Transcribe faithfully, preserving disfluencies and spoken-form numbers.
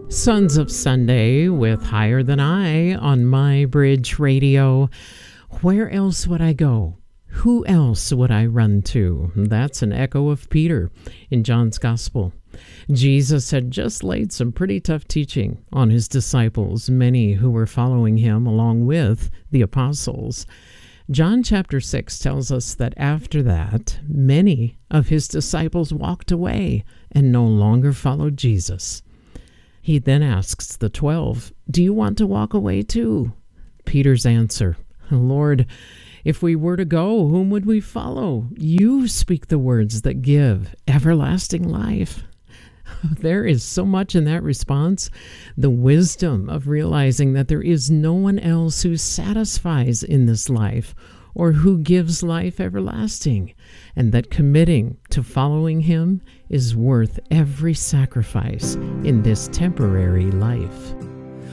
Sons of Sunday with Higher Than I on My Bridge Radio. Where else would I go? Who else would I run to? That's an echo of Peter in John's Gospel. Jesus had just laid some pretty tough teaching on his disciples, many who were following him along with the apostles. John chapter six tells us that after that, many of his disciples walked away and no longer followed Jesus. He then asks the twelve, "Do you want to walk away too?" Peter's answer, "Lord, if we were to go, whom would we follow? You speak the words that give everlasting life." There is so much in that response. The wisdom of realizing that there is no one else who satisfies in this life or who gives life everlasting, and that committing to following him is worth every sacrifice in this temporary life.